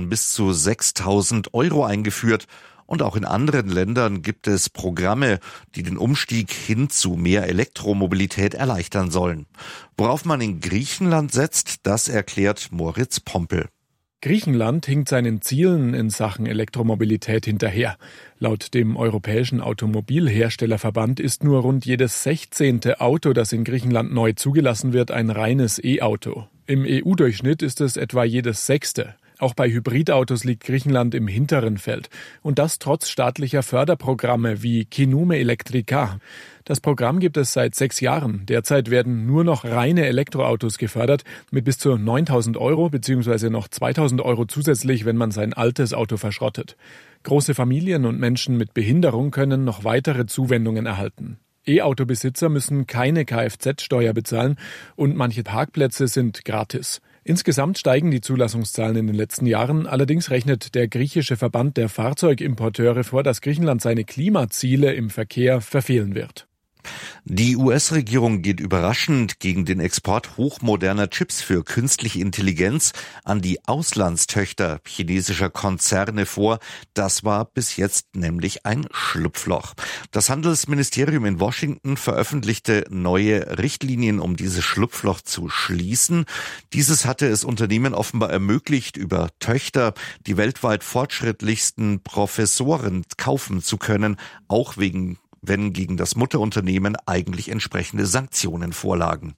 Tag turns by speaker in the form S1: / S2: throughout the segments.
S1: von bis zu 6.000 € eingeführt. Und auch in anderen Ländern gibt es Programme, die den Umstieg hin zu mehr Elektromobilität erleichtern sollen. Worauf man in Griechenland setzt, das erklärt Moritz Pompel.
S2: Griechenland hinkt seinen Zielen in Sachen Elektromobilität hinterher. Laut dem Europäischen Automobilherstellerverband ist nur rund jedes 16. Auto, das in Griechenland neu zugelassen wird, ein reines E-Auto. Im EU-Durchschnitt ist es etwa jedes 6. Auch bei Hybridautos liegt Griechenland im hinteren Feld. Und das trotz staatlicher Förderprogramme wie Kinume Elektrika. Das Programm gibt es seit 6 Jahren. Derzeit werden nur noch reine Elektroautos gefördert mit bis zu 9.000 € bzw. noch 2.000 € zusätzlich, wenn man sein altes Auto verschrottet. Große Familien und Menschen mit Behinderung können noch weitere Zuwendungen erhalten. E-Autobesitzer müssen keine Kfz-Steuer bezahlen und manche Parkplätze sind gratis. Insgesamt steigen die Zulassungszahlen in den letzten Jahren. Allerdings rechnet der griechische Verband der Fahrzeugimporteure vor, dass Griechenland seine Klimaziele im Verkehr verfehlen wird.
S1: Die US-Regierung geht überraschend gegen den Export hochmoderner Chips für künstliche Intelligenz an die Auslandstöchter chinesischer Konzerne vor. Das war bis jetzt nämlich ein Schlupfloch. Das Handelsministerium in Washington veröffentlichte neue Richtlinien, um dieses Schlupfloch zu schließen. Dieses hatte es Unternehmen offenbar ermöglicht, über Töchter die weltweit fortschrittlichsten Professoren kaufen zu können, auch wenn gegen das Mutterunternehmen eigentlich entsprechende Sanktionen vorlagen.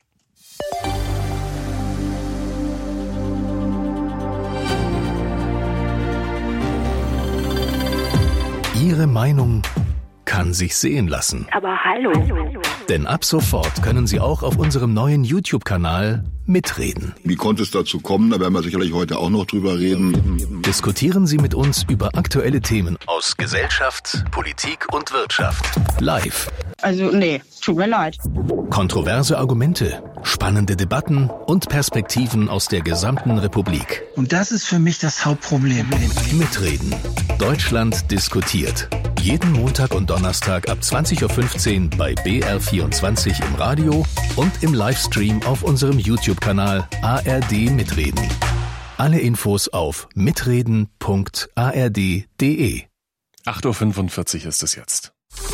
S3: Ihre Meinung kann sich sehen lassen.
S4: Aber hallo.
S3: Denn ab sofort können Sie auch auf unserem neuen YouTube-Kanal mitreden.
S5: Wie konnte es dazu kommen? Da werden wir sicherlich heute auch noch drüber reden.
S3: Diskutieren Sie mit uns über aktuelle Themen aus Gesellschaft, Politik und Wirtschaft. Live.
S4: Also nee, tut mir leid.
S3: Kontroverse Argumente, spannende Debatten und Perspektiven aus der gesamten Republik.
S6: Und das ist für mich das Hauptproblem.
S3: Mitreden. Deutschland diskutiert. Jeden Montag und Donnerstag ab 20.15 Uhr bei BR24 im Radio und im Livestream auf unserem YouTube-Kanal ARD Mitreden. Alle Infos auf mitreden.ard.de.
S7: 8.45 Uhr ist es jetzt.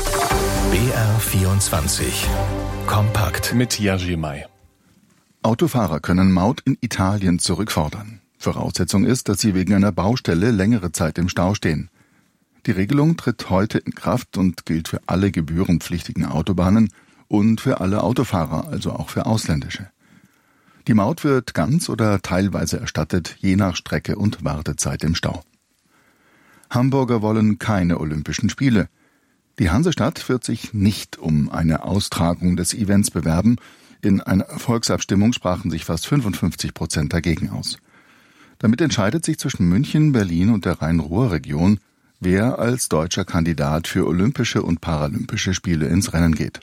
S3: BR24 Kompakt
S7: Mit Yaji Mai.
S8: Autofahrer können Maut in Italien zurückfordern. Voraussetzung ist, dass sie wegen einer Baustelle längere Zeit im Stau stehen. Die Regelung tritt heute in Kraft und gilt für alle gebührenpflichtigen Autobahnen und für alle Autofahrer, also auch für ausländische. Die Maut wird ganz oder teilweise erstattet, je nach Strecke und Wartezeit im Stau. Hamburger wollen keine Olympischen Spiele. Die Hansestadt wird sich nicht um eine Austragung des Events bewerben. In einer Volksabstimmung sprachen sich fast 55% dagegen aus. Damit entscheidet sich zwischen München, Berlin und der Rhein-Ruhr-Region, wer als deutscher Kandidat für Olympische und Paralympische Spiele ins Rennen geht.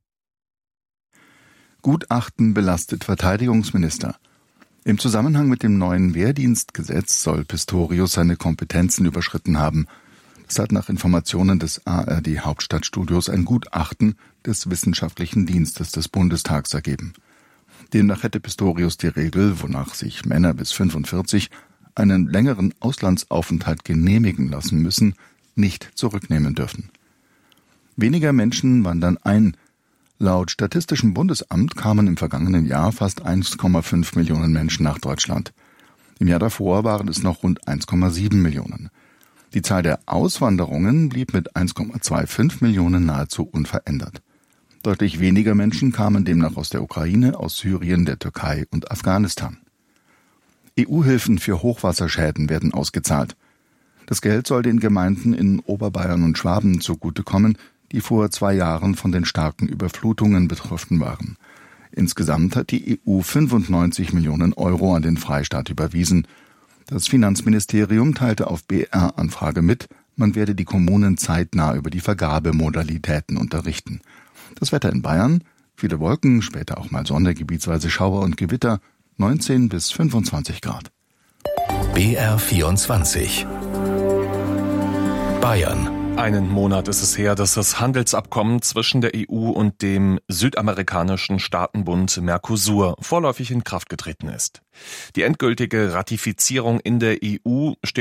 S8: Gutachten belastet Verteidigungsminister. Im Zusammenhang mit dem neuen Wehrdienstgesetz soll Pistorius seine Kompetenzen überschritten haben. Das hat nach Informationen des ARD-Hauptstadtstudios ein Gutachten des Wissenschaftlichen Dienstes des Bundestags ergeben. Demnach hätte Pistorius die Regel, wonach sich Männer bis 45 einen längeren Auslandsaufenthalt genehmigen lassen müssen, nicht zurücknehmen dürfen. Weniger Menschen wandern ein. Laut Statistischem Bundesamt kamen im vergangenen Jahr fast 1,5 Millionen Menschen nach Deutschland. Im Jahr davor waren es noch rund 1,7 Millionen. Die Zahl der Auswanderungen blieb mit 1,25 Millionen nahezu unverändert. Deutlich weniger Menschen kamen demnach aus der Ukraine, aus Syrien, der Türkei und Afghanistan. EU-Hilfen für Hochwasserschäden werden ausgezahlt. Das Geld soll den Gemeinden in Oberbayern und Schwaben zugutekommen, die vor 2 Jahren von den starken Überflutungen betroffen waren. Insgesamt hat die EU 95 Millionen € an den Freistaat überwiesen. Das Finanzministerium teilte auf BR-Anfrage mit, man werde die Kommunen zeitnah über die Vergabemodalitäten unterrichten. Das Wetter in Bayern: viele Wolken, später auch mal Sonne, gebietsweise Schauer und Gewitter, 19 bis 25 Grad.
S3: BR24 Bayern.
S7: Einen Monat ist es her, dass das Handelsabkommen zwischen der EU und dem südamerikanischen Staatenbund Mercosur vorläufig in Kraft getreten ist. Die endgültige Ratifizierung in der EU steht